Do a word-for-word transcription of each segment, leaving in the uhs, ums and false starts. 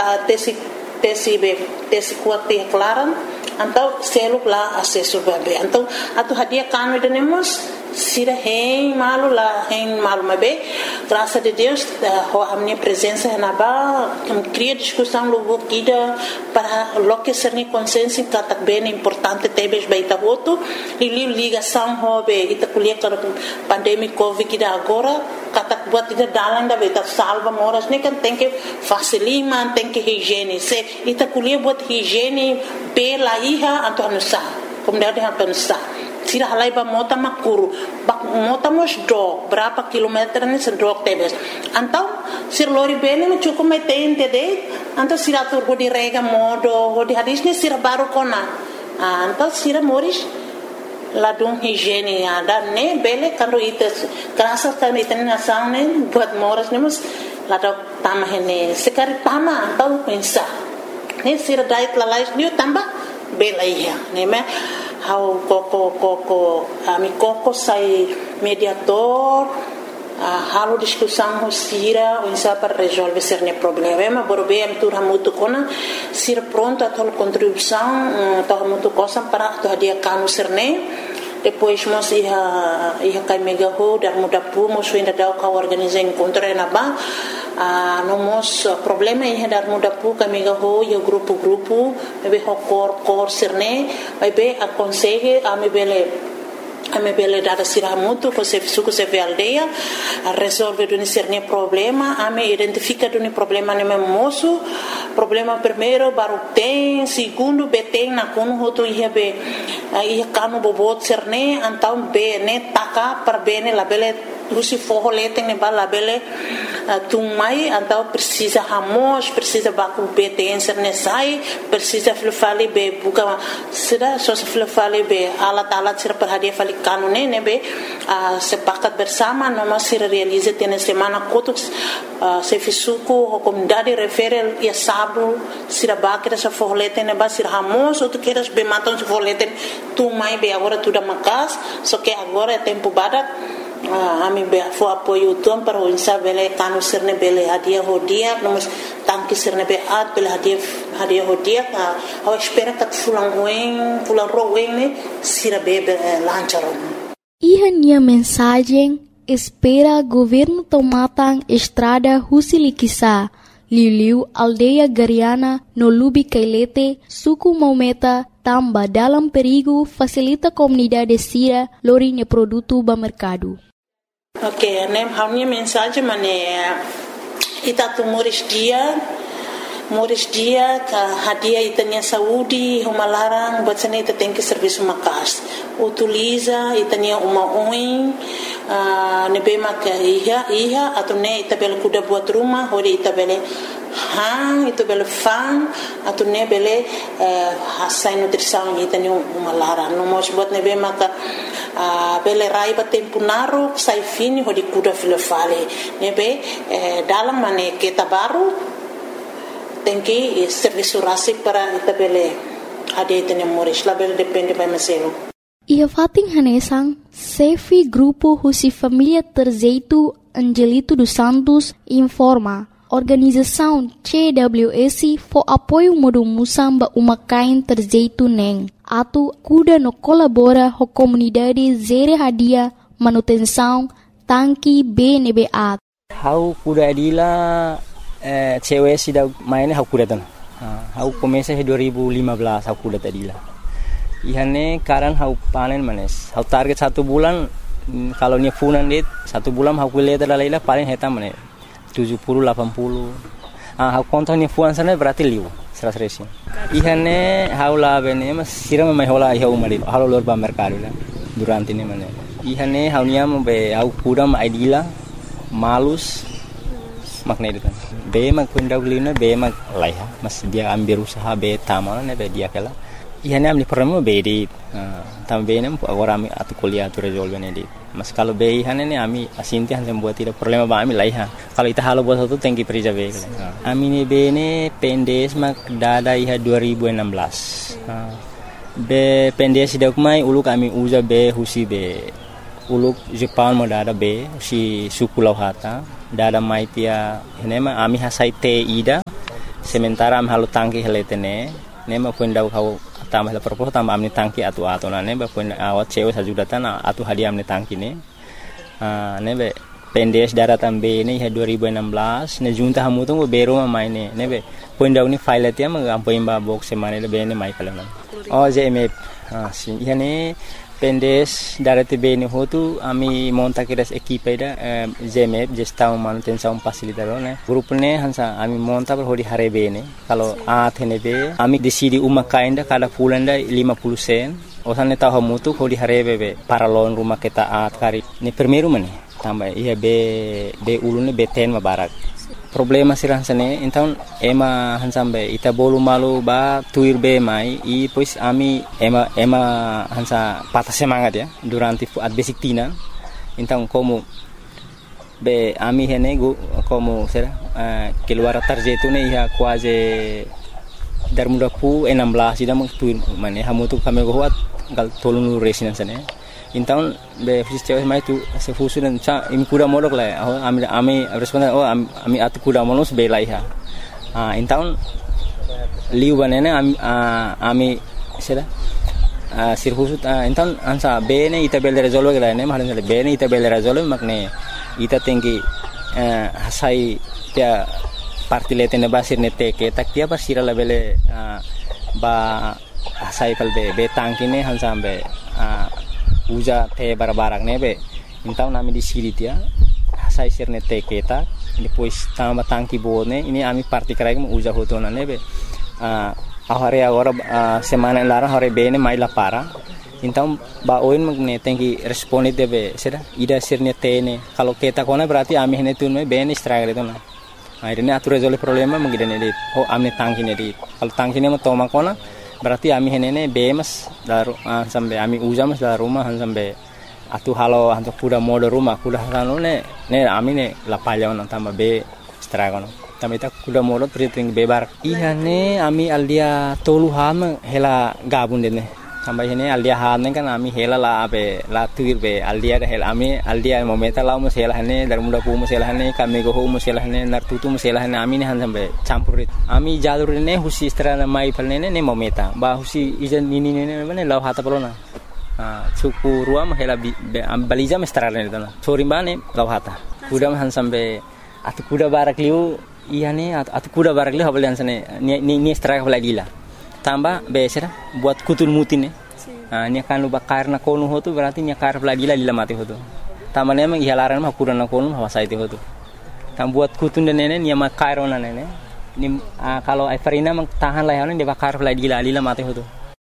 tesi tesi be tesi kuat te klaran então selo lá acesso bebê então atu hadia kanu denemos sira hein malu lá hein malu mabe graças a Deus a minha presença na ba cria discussão logo kida para loque ser ni consciência que bem importante tebes baita voto e ligação hobe ita kuliah para pandemia covid kida agora katak buat ida dalan da beta salva moras ni kan tem que facilima tem que higiene se ita kuliah buat higiene pela iha atau nusa kemudian dia akan nusa sira halai ba mota makuru bak mota mos do berapa kilometer ni sedok tebes antau sir lori bene me cukup metente de antau sira tur go di rega modo go di hadis ni sira baru kona antau sira moris ladung higiene ada ne bele karo ites kerasa kan iten nasang ne buat moras ne mus ladok tamah ne sekari tama antau pensa ne sira dait lalais ni tambah bela iya ne me how koko koko ami koko sai mediator uh, halo discussão sira unsa para resolver cerne problema borbe am tur hamutu kona sir pronto a tol contribuição uh, to hamutu cosa para to dia kanu cerne depois mos ia ia kai mega ho dar muda pu mos ainda da ka organizar encontro na ba a uh, no mos problema ia dar muda pu ka mega ho yo grupo grupo be ho cor cor cerne vai be aconselhe a me bele a me bele dada sira muito com se suco se ve aldeia a resolver do cerne problema a me identifica do problema ne moço problema primeiro baru tem segundo beteng na kono hoto ia be ia kanu bobot cerne então be ne taka para bene la bele Rusi forro lete ne bala bele tumai então precisa ramos precisa baku beten cerne sai precisa flefali be buka sida só se flefali be alat alat sira per hadia fali kanu ne ne be sepakat bersama noma sira realize tene semana kotuk se fisuku comunidade refere ia sabu sira bakira sa forro lete ne ba sira ramos ou tu queres be matam se forro lete tumai be agora tudo macas só que agora é tempo badak Ah, ami be fo apoio tom para o insa bele kanu serne bele hadia hodia nós tanque serne be at bele hadia hadia hodia a espera que fulan ruim fulan ruim ne sira be lancharon. Ia nia mensagem espera governo tomatang estrada Husilikisa Liliu aldeia Gariana no Lubi Kailete suku Maumeta tamba dalam perigo facilita comunidade sira lorinya produto ba mercado. Ok, né? A minha mensagem é ita tu moris dia, moris dia que hadia itanya saúde, uma larang buat sana ita tem que serviço makas. Utiliza itanya uma oin, nebe mak iha iha atau ne ita bel kuda buat rumah, hori ita bele hang itu bele fan atau ne bele hasai nutrição itanya uma larang. No mos buat nebe mak a bele raiba tempo naru sai fini hodi kuda filofale nebe dalam mane kita baru tem que serviço rasi para ita bele ade tene moris la bele depende by meselo. Ia fating hanesang Sefi Grupo Husi Família Terzeitu Angelito dos Santos informa organização C W S for apoio modo musamba uma kain Terzeitu neng atu kuda no colabora ho comunidade zere hadia manutenção tanki B N B A. Hau kuda adila eh, cewek sida mainnya hau kuda tan. Hau komesa dua ribu lima belas hau kuda adila. Ihane karan hau panen manes. Hau target satu bulan kalau nya funan dit satu bulan hau kuliah terlalu paling heta manes tujuh puluh delapan puluh. Ah hau kontak nya fuan sana berarti liu. Serasi. Ihane haula bene mas sira mai hola iha umari halo lor ba mercado la durante ne mane ihane haunia mo be au kuda ma idila malus makna itu kan be mak pendawlina be mak laiha mas dia ambil usaha be tamal ne be dia kala ihane amni promo be di tambe ne agora ami atu kuliah tu resolve ne di mas kalau be ihane ne ami asinti han buat tidak problema ba ami laiha kalau ita halo buat satu tengki perija be ami ne be ne pendes mak dada iha dua ribu enam belas be pendes dak mai uluk ami uza be husi be uluk Jepang mo dada be si suku lauhata dada mai tia henema ami hasai te ida sementara am halu tangki heletene ne ma pun dau kau tambah la propos tambah amni tangki atu atu na ne ba pun awat cewe sajudatan atu hadiah amni tangki ne ah ne be pendes daratan be ne dua ribu enam belas ne junta hamu tu bero ma mai ne ne be pun dau ni file tia ma am pun ba box semane le be ne mai kala oh J M F ah si yani pendes darate be ne hotu ami monta kiras equipe da J M F gestão manutenção facilitador ne grupo ne hansa ami monta per hodi hare be ne kalau a thene be ami decidi uma kainda kada fulanda lima puluh sen osane tahu mutu hodi hare be para lon rumah kita at kari ne primeiro mane tambah iya be be ulune be ten ma barak problema sirang sane então ema hansambe ita bolu malu ba tuir be mai i pois ami ema ema hansa patah semangat ya durante at basic tina então como be ami hene go como será uh, keluar tarjeto ne ia quase dar muda pu enam belas ida mung tuir mane hamu tu kami go wat gal tolunu residence ne então be fiscal mai tu se fusu dan cha im kuda modok la ami ami responden oh ami atu kuda monos be lai ha ah então liu banene ami ami sera sir fusu então ansa be ne ita bel resolve la ne mahalan be ne ita bel resolve makne ita tinggi hasai dia parti letene basir ne teke tak dia basira la bele ba hasai kal be be tangkine hansa be uja te barbarak nebe então nami di siri dia sai sirne te keta depois tamba tangki bone ini ami parti krai mu uja hotona nebe a ahare agora semana lara hore bene mai la para então ba oin magne tenki responde debe sera ida sirne tene kalau keta kona berarti ami hene tunme bene struggle itu na akhirnya atur resolve problema mengidane di oh ami tangki ne di kalau tangki ne mo toma kona berarti ami henene bemas daru uh, sampai ami uja mas dalam rumah sampai atu halo untuk kuda mode rumah kuda halo ne ne ami ne la palyawan tambah be stragono tambah itu kuda mode priting bebar iya ne ami aldia tolu ham hela gabun dene tambah ini aldia ham kan ami hela la be la tuir be aldia da hela ami aldia momenta la mus hela ne dar muda pu mus hela ne kami go mus hela ne nar tutu mus hela ne ami ne han sampai campurit ami jalur ne husi strana mai palne ne momenta ba husi ijan nini ne ne law hata polona ah suku ruam hela balija mestrana ne dana sori bane law hata kuda han sampai atu kuda barak liu iya ne atu kuda barak liu habalian sane ni ni straka balagila tambah besera buat kutul mutin ne ah ni kan lu bakar na konu hotu berarti ni kar lagi la lila mati hotu tamane emang ihalaran mah kuran na konu hawasa itu hotu tam buat kutun dan nene ni ma kairona nene ni kalau Everina mang tahan lah ni bakar lagi la lila mati hotu.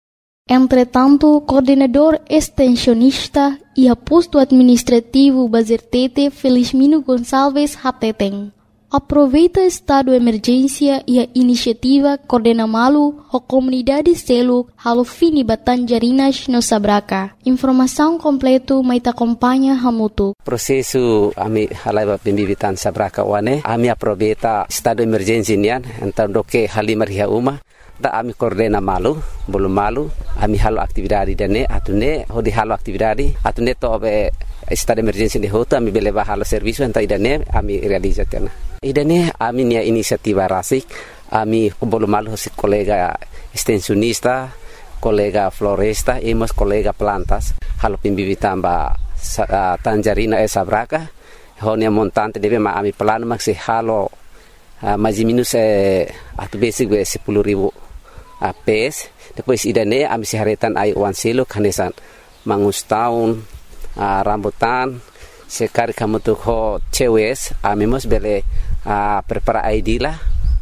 Entretanto, coordenador extensionista e posto administrativo Bazertete Felizmino Gonçalves Hateteng aproveita estado de emergência e a iniciativa Coordena Malu a comunidade selo halo fini Batanjarinas no Sabraca. Informação completo mai te acompanha Hamutu. Processo ami halaiba pembibitan Sabraca wane ami aproveita estado de emergência nian então do que halimar ria uma da ami Coordena Malu bolu malu ami halo aktividade dane atune hodi halo aktividade atune to be estado de emergência de hoto ami beleva halo serviço então idane ami realizatena idane ami nia inisiativa rasik ami bolu malu hosi kolega extensionista kolega floresta e mas kolega plantas halo pimbibitan ba uh, Tanjarina e Sabraca honia montante deve ma ami plano maxi halo uh, mais minus eh, atu basic we sepuluh ribu uh, pes depois idane ami siharetan ai wan silo kanesan mangus tahun uh, rambutan sekali kamu tuh ho cewes ami mos bele uh, prepara I D lah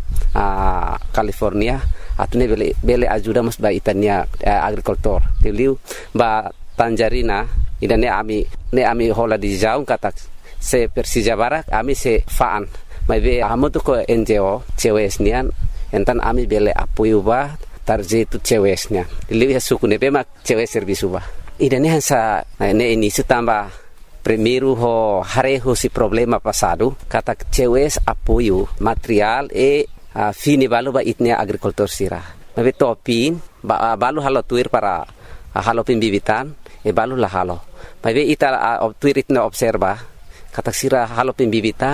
uh, California atune bele bele ajuda mos ba itania uh, agricultor tiliu ba Tanjarina idane ami ne ami hola di jaung kata se Persija Barak ami se faan mai be amu tu ko N G O cewes nian entan ami bele apoio ba tarjetu cewes nian tiliu ya suku ne be mak cewes servisu ba idane hansa ne ini sutamba primeiro ho hareho si problema passado kata cewes apoio material e uh, fini balu ba itnia agricultor sira mai be topin ba uh, balu halo tuir para uh, halo pimbibitan e balu la halo mai be ita uh, tuir itna observa kata sira halo pimbibitan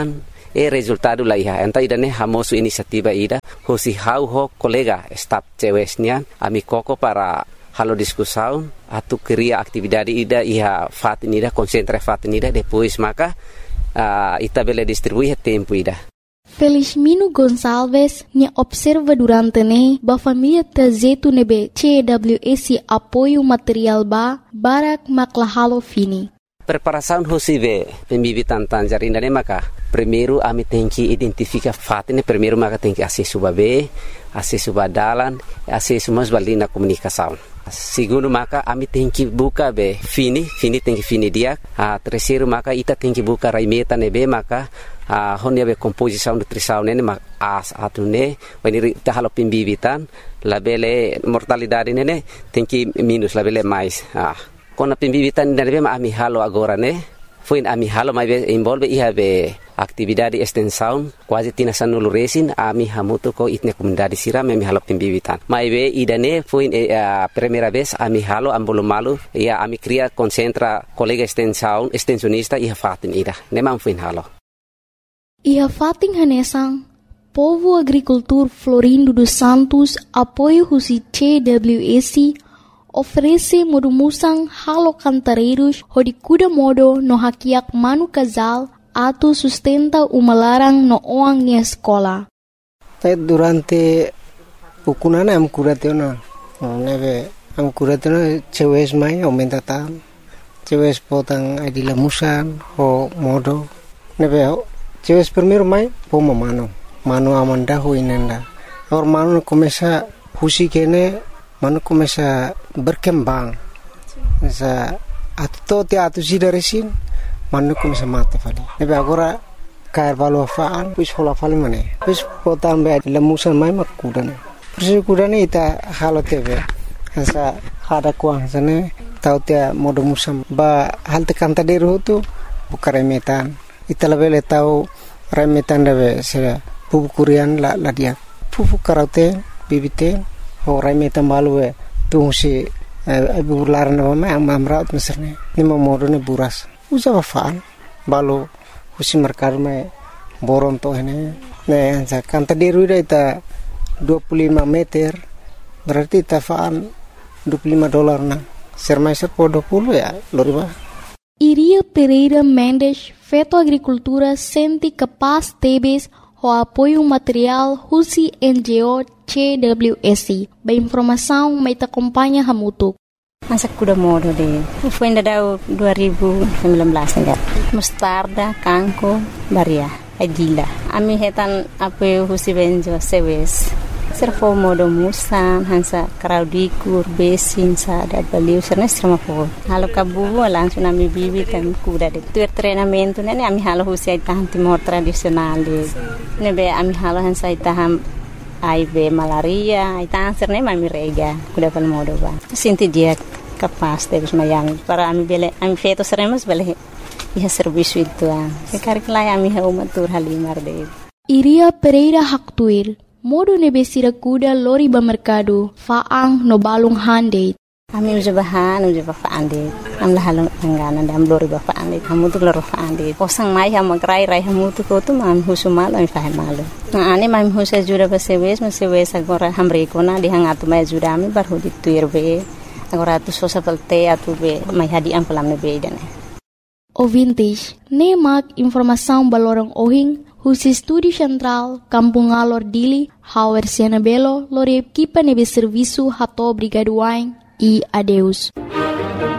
e resultado la iha enta idane hamosu inisiativa ida hosi hau ho kolega staf cewesnya ami koko para halo discussão atu cria atividade ida iha fatinida concentra fatinida depois maka uh, ita bele distribuir tempo ida. Felizmino Gonçalves nya observa durante ne ba família trajeto nebe C W S apoio material ba barak maklahalo fini. Preparação hosive pembibitan tangerina ne maka primeiro ami tem que identificar fatine primeiro maka tem que acesso babe acesso badalan acesso mas balina comunicação. Segundo maka ami tem que buka be fini fini tem que fini dia a terceiro maka ita tem que buka raimeta nebe maka a honia be composição nutrição ne mak as atune when ita halo pembibitan labele mortalidade ne tem que minus labele mais ah kona pembibitan nebe ma ami halo agora ne foi ami halo mai be involve iha be atividade extensão quase tina sanulu resin ami hamutu ko itne comunidade sira ami halo pembibitan mai be idane foi a primeira vez ami halo ambolo malu ia ami cria concentra colega extensão extensionista iha fatin ida nemam foi halo iha fatin hanesang povo agricultor Florindo dos Santos apoio husi C W S oferece modumusang halo cantareiros hodi kuda modo no hakiak manu casal atu sustenta umalarang no oang ni escola. Durante pukunana am kuratena neve am kuratena cewes mai aumenta tan cewes potang adila musan ho modo neve cewes primero mai poma mano mano amanda ho inenda or mano começa husi kene mano começa berkembang sa atto te atu sidaresin mano começa mata fali nebe agora cair valo faan pus hola fali mane pus potan be lemusan mai makudane pus kudane ita halo tebe sa hada kuang sane tau te modo musam ba halte kanta deru tu bukare metan ita lebele tau remetan debe se pupu kurian la la dia pupu karate bibite orang metan balu e tungsi ibu laran nama am amrat meserne ni mamorone buras usa bafan balu usi merkar me boron to ini ne sa kanta deru ita dua puluh lima meter berarti tafaan dua puluh lima dolar na sermaiser po dua puluh ya loriba. Iria Pereira Mendes feto agricultura senti capaz tebes o apoio material husi N G O C W S. Ba informação mai ta acompanha hamutuk. Masa kuda modo de. Foi ainda dua ribu sembilan belas enggak. Mustarda, kangko, baria, adila. Ami hetan apoio husi benjo sewes. Servo modo musan hansa kraudikur besin sa da baliu serna serma po. Halo kabubu langsung ami bibi kan kuda de. Tu treinamento ne ami halo husi tahan timor tradisional de. Nebe ami halo hansa taham ai be malaria, ai tanser ne mami rega, kuda pal modo ba. Sinti dia capaz de mayami para ami bele ami feto seremos bele iha serviço itu an. Sekar kelai ami ha umatur halimar de. Iria Pereira Haktuil modo nebesira kuda lori ba mercado faang no balung hande. Ami uja bahan uja ba faande. Am la halong angana dam lori ba faande. Kamu tu lori faande. Posang mai ha magrai rai hamu tu ko tu mam husumal ami fahe malu. Na ani mam husa jura ba sewes ma sewes agora hamre ko na di hangatu mai jura ami bar hodi tuir be. Agora tu sosa palte atu be mai hadi am pelam be dane. O vintage ne mak informação balorong ohing husi Estúdio Central, Kampung Alor Dili, Hauer Siena Belo, lori equipa nebe serviço hato brigaduain e adeus.